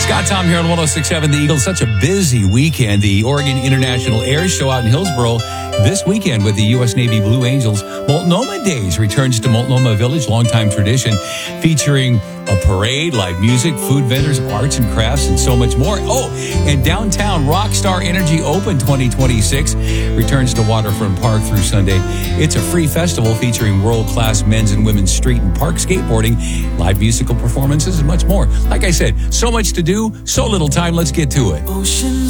Scott Tom here on 106.7 The Eagle. Such a busy weekend. The Oregon International Air Show out in Hillsboro this weekend with the U.S. Navy Blue Angels. Multnomah Days returns to Multnomah Village, longtime tradition, featuring a parade, live music, food vendors, arts and crafts, and so much more. Oh, and downtown Rockstar Energy Open 2026 returns to Waterfront Park through Sunday. It's a free festival featuring world-class men's and women's street and park skateboarding, live musical performances, and much more. Like I said, so much to do, so little time. Let's get to it.